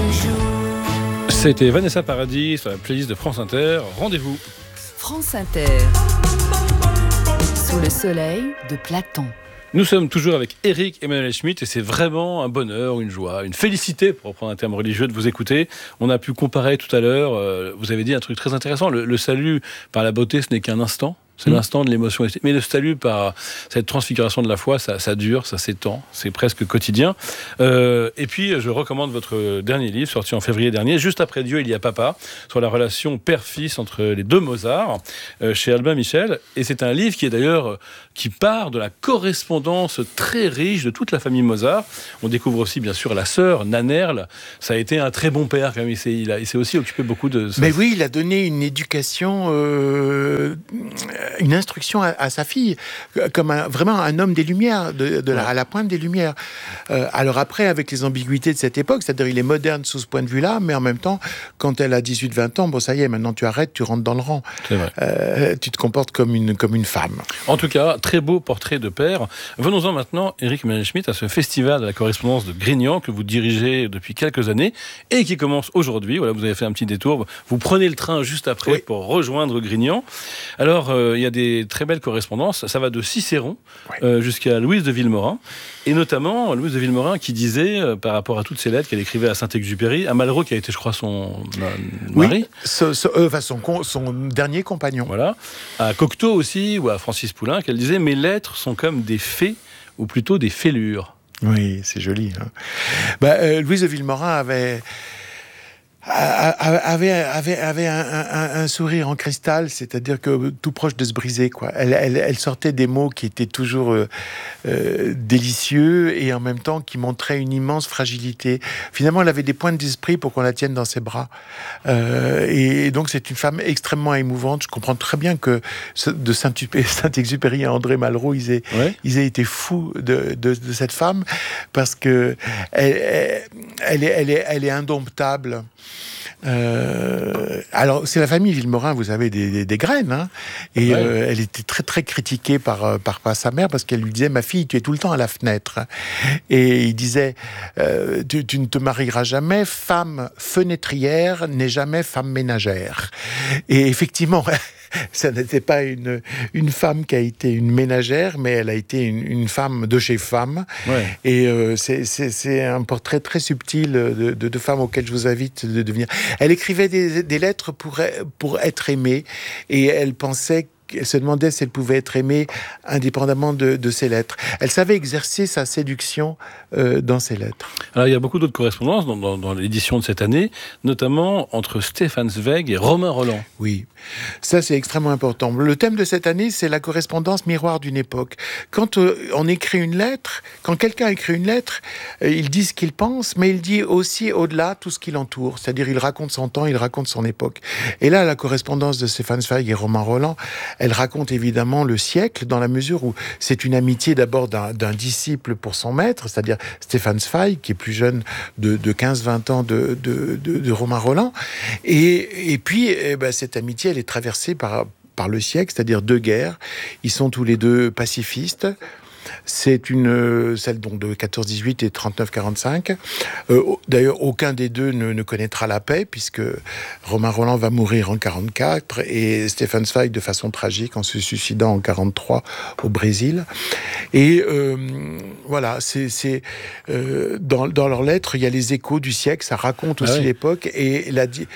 C'était Vanessa Paradis sur la playlist de France Inter. Rendez-vous. France Inter. Sous le soleil de Platon. Nous sommes toujours avec Éric Emmanuel Schmitt et c'est vraiment un bonheur, une joie, une félicité, pour reprendre un terme religieux, de vous écouter. On a pu comparer tout à l'heure, vous avez dit un truc très intéressant, le salut par la beauté, ce n'est qu'un instant. C'est l'instant de l'émotion. Mais le salut par cette transfiguration de la foi, ça dure, ça s'étend, c'est presque quotidien. Et puis, je recommande votre dernier livre, sorti en février dernier, Juste après Dieu, il y a papa, sur la relation père-fils entre les deux Mozart, chez Albin Michel. Et c'est un livre qui est d'ailleurs, qui part de la correspondance très riche de toute la famille Mozart. On découvre aussi, bien sûr, la sœur, Nannerl. Ça a été un très bon père, quand même. Il s'est aussi occupé beaucoup de ça. Mais oui, il a donné une éducation... une instruction à sa fille, comme vraiment un homme des Lumières, à la pointe des Lumières. Alors après, avec les ambiguïtés de cette époque, c'est-à-dire il est moderne sous ce point de vue-là, mais en même temps, quand elle a 18-20 ans, bon ça y est, maintenant tu arrêtes, tu rentres dans le rang. C'est vrai. Tu te comportes comme une femme. En tout cas, très beau portrait de père. Venons-en maintenant, Éric Emmanuel Schmitt, à ce festival de la correspondance de Grignan que vous dirigez depuis quelques années et qui commence aujourd'hui. Voilà, vous avez fait un petit détour. Vous prenez le train juste après pour rejoindre Grignan. Alors, il y a des très belles correspondances. Ça va de Cicéron jusqu'à Louise de Villemorin. Et notamment, Louise de Villemorin qui disait, par rapport à toutes ces lettres qu'elle écrivait à Saint-Exupéry, à Malraux, qui a été, je crois, son mari. Son dernier compagnon. Voilà. À Cocteau aussi, ou à Francis Poulenc, qu'elle disait « Mes lettres sont comme des fées, ou plutôt des fêlures ». Oui, c'est joli. Louise de Villemorin avait un sourire en cristal, c'est-à-dire que tout proche de se briser, quoi. Elle sortait des mots qui étaient toujours délicieux et en même temps qui montraient une immense fragilité. Finalement, elle avait des pointes d'esprit pour qu'on la tienne dans ses bras. Et donc, c'est une femme extrêmement émouvante. Je comprends très bien que de Saint-Exupéry à André Malraux, ils aient été fous de cette femme parce que elle est indomptable. Alors c'est la famille Villemorin, vous savez, des graines, hein, et elle était très très critiquée par sa mère parce qu'elle lui disait « Ma fille, tu es tout le temps à la fenêtre ». Et il disait tu ne te marieras jamais, femme fenêtrière n'est jamais femme ménagère. Et effectivement ça n'était pas une femme qui a été une ménagère, mais elle a été une femme de chez femme. Ouais. Et c'est un portrait très subtil de femme auquel je vous invite de devenir. Elle écrivait des lettres pour être aimée, et elle se demandait si elle pouvait être aimée indépendamment de ses lettres. Elle savait exercer sa séduction dans ses lettres. Alors, il y a beaucoup d'autres correspondances dans l'édition de cette année, notamment entre Stéphane Zweig et Romain Rolland. Oui, ça c'est extrêmement important. Le thème de cette année, c'est la correspondance miroir d'une époque. Quand on écrit une lettre, quand quelqu'un écrit une lettre, il dit ce qu'il pense, mais il dit aussi au-delà tout ce qui l'entoure. C'est-à-dire, il raconte son temps, il raconte son époque. Et là, la correspondance de Stéphane Zweig et Romain Rolland, elle raconte évidemment le siècle, dans la mesure où c'est une amitié d'abord d'un disciple pour son maître, c'est-à-dire Stéphane Zweig, qui est plus jeune de 15-20 ans de Romain Rolland. Et puis, cette amitié, elle est traversée par le siècle, c'est-à-dire deux guerres. Ils sont tous les deux pacifistes. C'est celle donc de 14-18 et 39-45. D'ailleurs, aucun des deux ne connaîtra la paix, puisque Romain Rolland va mourir en 44 et Stéphane Zweig de façon tragique en se suicidant en 43 au Brésil. Et voilà, dans leurs lettres, il y a les échos du siècle, ça raconte aussi l'époque et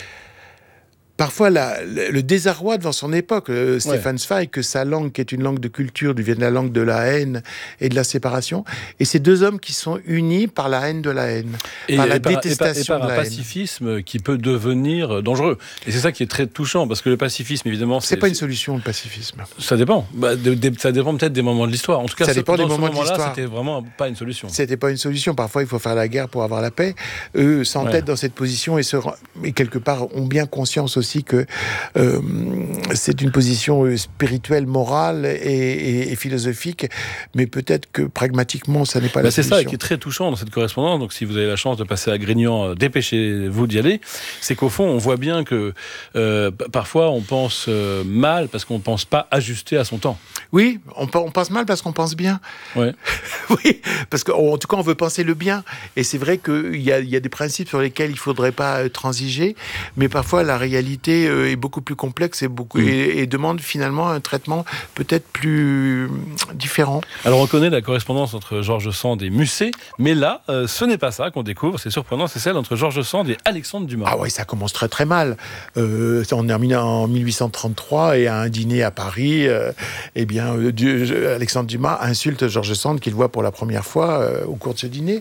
parfois, le désarroi devant son époque, Stéphane Zweig, que sa langue, qui est une langue de culture, devienne la langue de la haine et de la séparation. Et ces deux hommes qui sont unis par la haine de la haine, par la détestation de la haine. Et par un pacifisme qui peut devenir dangereux. Et c'est ça qui est très touchant, parce que le pacifisme, évidemment... C'est pas une solution, le pacifisme. Ça dépend. Ça dépend peut-être des moments de l'histoire. En tout cas, ça dépend des moments de l'histoire. C'était vraiment pas une solution. C'était pas une solution. Parfois, il faut faire la guerre pour avoir la paix. Eux s'entêtent dans cette position et quelque part ont bien conscience aussi aussi que c'est une position spirituelle, morale et philosophique, mais peut-être que pragmatiquement, ça n'est pas la solution. C'est ça qui est très touchant dans cette correspondance. Donc, si vous avez la chance de passer à Grignan, dépêchez-vous d'y aller. C'est qu'au fond, on voit bien que parfois, on pense mal parce qu'on ne pense pas ajuster à son temps. Oui, on pense mal parce qu'on pense bien. Ouais. Oui, parce qu'en tout cas, on veut penser le bien. Et c'est vrai qu'il y a des principes sur lesquels il ne faudrait pas transiger, mais parfois, la réalité est beaucoup plus complexe et demande finalement un traitement peut-être plus différent. Alors, on connaît la correspondance entre George Sand et Musset, mais là, ce n'est pas ça qu'on découvre, c'est surprenant, c'est celle entre George Sand et Alexandre Dumas. Ah oui, ça commence très très mal. On est en 1833 et à un dîner à Paris, Alexandre Dumas insulte George Sand qu'il voit pour la première fois au cours de ce dîner.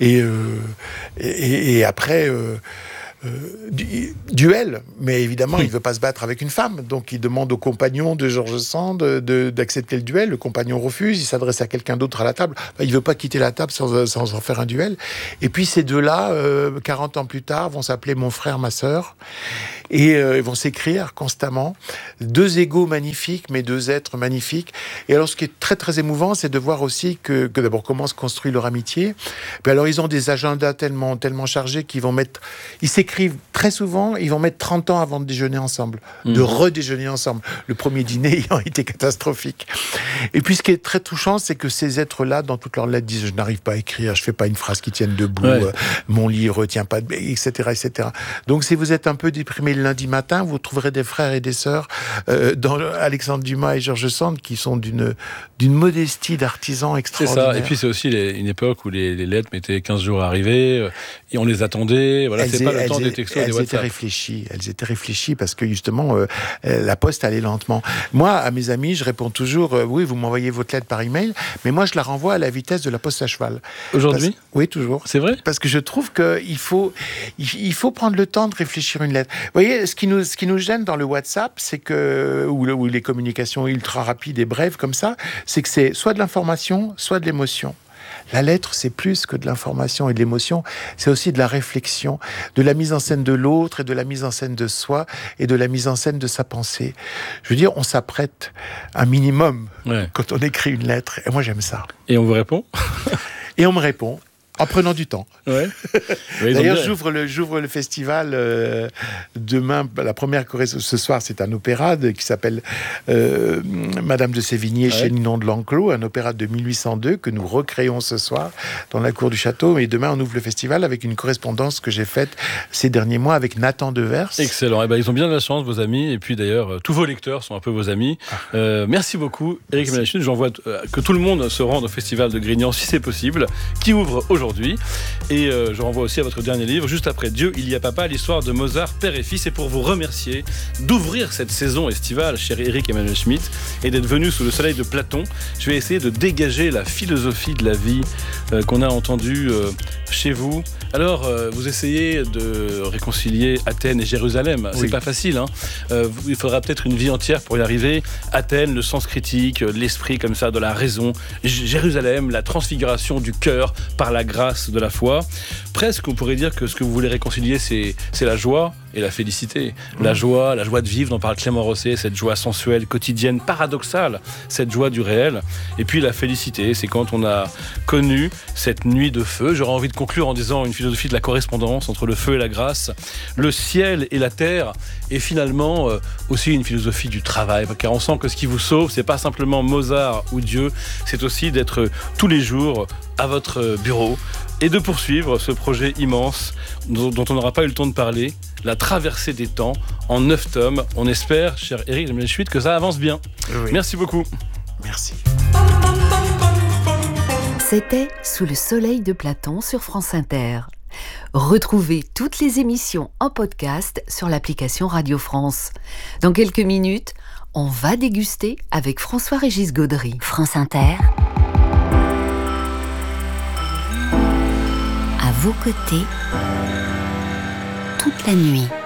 Et après... duel, mais évidemment il ne veut pas se battre avec une femme, donc il demande au compagnon de George Sand d'accepter le duel. Le compagnon refuse, il s'adresse à quelqu'un d'autre à la table. Il ne veut pas quitter la table sans en faire un duel. Et puis ces deux-là, 40 ans plus tard, vont s'appeler mon frère, ma sœur, et ils vont s'écrire constamment. Deux égaux magnifiques, mais deux êtres magnifiques. Et alors ce qui est très très émouvant, c'est de voir aussi que d'abord comment se construit leur amitié. Puis alors ils ont des agendas tellement chargés qu'ils vont mettre... Ils s'écrivent très souvent, ils vont mettre 30 ans avant de déjeuner ensemble, de redéjeuner ensemble. Le premier dîner ayant été catastrophique. Et puis ce qui est très touchant, c'est que ces êtres-là, dans toutes leurs lettres, disent « Je n'arrive pas à écrire, je ne fais pas une phrase qui tienne debout, mon lit ne retient pas, etc., etc. » Donc si vous êtes un peu déprimé le lundi matin, vous trouverez des frères et des sœurs dans Alexandre Dumas et George Sand qui sont d'une modestie d'artisans extraordinaire. C'est ça, et puis c'est aussi une époque où les lettres mettaient 15 jours à arriver, et on les attendait, voilà, c'est pas le temps des textos et des WhatsApp. Elles étaient réfléchies parce que justement, la poste allait lentement. Moi, à mes amis, je réponds toujours, oui, vous m'envoyez votre lettre par email, mais moi je la renvoie à la vitesse de la poste à cheval. Aujourd'hui ? Oui, toujours. C'est vrai ? Parce que je trouve qu'il faut prendre le temps de réfléchir une lettre. Vous voyez, ce qui nous gêne dans le WhatsApp, c'est que, ou les communications ultra rapides et brèves comme ça, c'est que c'est soit de l'information, soit de l'émotion. La lettre, c'est plus que de l'information et de l'émotion, c'est aussi de la réflexion, de la mise en scène de l'autre et de la mise en scène de soi et de la mise en scène de sa pensée. Je veux dire, on s'apprête un minimum quand on écrit une lettre, et moi j'aime ça. Et on vous répond ? Et on me répond. En prenant du temps. Ouais. D'ailleurs, j'ouvre le festival demain. La première ce soir, c'est un opéra qui s'appelle Madame de Sévigné chez Ninon de L'Enclos, un opéra de 1802 que nous recréons ce soir dans la cour du château. Et demain, on ouvre le festival avec une correspondance que j'ai faite ces derniers mois avec Nathan Devers. Excellent. Ils ont bien de la chance, vos amis. Et puis d'ailleurs, tous vos lecteurs sont un peu vos amis. Merci beaucoup, Éric Emmanuel. J'envoie que tout le monde se rende au festival de Grignan, si c'est possible, qui ouvre aujourd'hui. Et je renvoie aussi à votre dernier livre, juste après Dieu, il y a papa, l'histoire de Mozart, père et fils. Et pour vous remercier d'ouvrir cette saison estivale, cher Éric Emmanuel Schmitt, et d'être venu sous le soleil de Platon, je vais essayer de dégager la philosophie de la vie qu'on a entendue chez vous. Alors, vous essayez de réconcilier Athènes et Jérusalem. C'est pas facile, hein. Il faudra peut-être une vie entière pour y arriver. Athènes, le sens critique, l'esprit comme ça, de la raison. Jérusalem, la transfiguration du cœur par la grâce de la foi. Presque, on pourrait dire que ce que vous voulez réconcilier, c'est la joie et la félicité. La joie de vivre, dont parle Clément Rosset, cette joie sensuelle, quotidienne, paradoxale, cette joie du réel. Et puis la félicité, c'est quand on a connu cette nuit de feu. J'aurais envie de conclure en disant une philosophie de la correspondance entre le feu et la grâce, le ciel et la terre, et finalement aussi une philosophie du travail, car on sent que ce qui vous sauve, c'est pas simplement Mozart ou Dieu, c'est aussi d'être tous les jours à votre bureau et de poursuivre ce projet immense dont on n'aura pas eu le temps de parler, la traversée des temps, en 9 tomes. On espère, cher Éric Emmanuel Schmitt, que ça avance bien. Oui. Merci beaucoup. Merci. C'était Sous le soleil de Platon sur France Inter. Retrouvez toutes les émissions en podcast sur l'application Radio France. Dans quelques minutes, on va déguster avec François-Régis Gaudry. France Inter. À vos côtés, toute la nuit.